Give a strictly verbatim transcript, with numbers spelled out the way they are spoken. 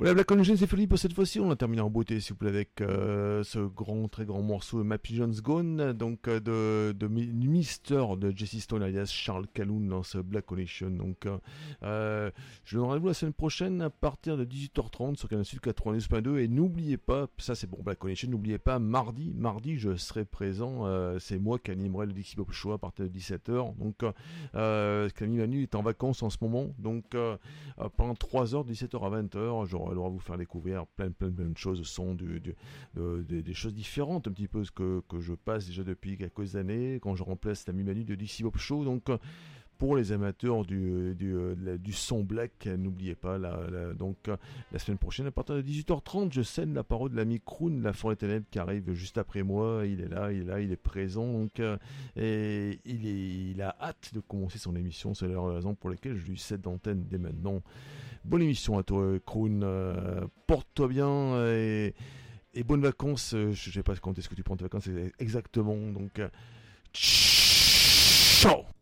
Voilà, Black Connection, c'est fini pour cette fois-ci. On a terminé en beauté, s'il vous plaît, avec euh, ce grand, très grand morceau My Pigeon's Gone, donc euh, de, de Mister de Jesse Stone alias Charles Calhoun dans ce Black Connection. Donc, euh, je vous donne rendez-vous la semaine prochaine à partir de dix-huit heures trente sur Canal Sud quatre-vingt-douze point deux. Et n'oubliez pas, ça c'est pour Black Connection, n'oubliez pas, mardi, mardi, je serai présent. Euh, c'est moi qui animerai le Dixie Pop Show à partir de dix-sept heures. Donc, euh, Camille Manu est en vacances en ce moment. Donc, euh, pendant trois heures, dix-sept heures à vingt heures, j'aurai le droit de vous faire découvrir plein, plein, plein de choses, son, du, du, de, de, des choses différentes, un petit peu ce que, que je passe déjà depuis quelques années, quand je remplace Camille Manu de Dixie Pop Show. Donc, pour les amateurs du, du, du son black, n'oubliez pas, la, la, donc, la semaine prochaine, à partir de dix-huit heures trente, je cède la parole de l'ami Kroon, La Forêt Ténèbres, qui arrive juste après moi. Il est là, il est là, il est présent, donc, et il, est, il a hâte de commencer son émission. C'est la raison pour laquelle je lui cède l'antenne dès maintenant. Bonne émission à toi, Kroon. Euh, porte-toi bien et, et bonnes vacances. Je ne sais pas quand est-ce que tu prends tes vacances exactement, donc, euh, ciao.